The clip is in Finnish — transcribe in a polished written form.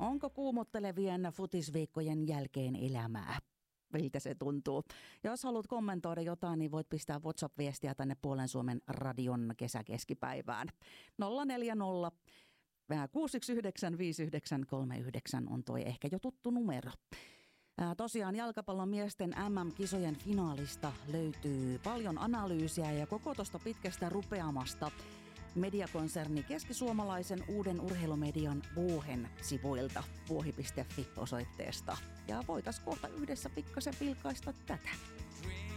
Onko kuumottelevien futisviikkojen jälkeen elämää? Miltä se tuntuu? Jos haluat kommentoida jotain, niin voit pistää WhatsApp-viestiä tänne Puolen Suomen radion kesäkeskipäivään. 040 619 5939 on toi ehkä jo tuttu numero. Tosiaan jalkapallon miesten MM-kisojen finaalista löytyy paljon analyysiä ja koko tuosta pitkästä rupeamasta mediakonserni keskisuomalaisen uuden urheilumedian Vuohen sivuilta vuohi.fi osoitteesta. Ja voitais kohta yhdessä pikkasen vilkaista tätä.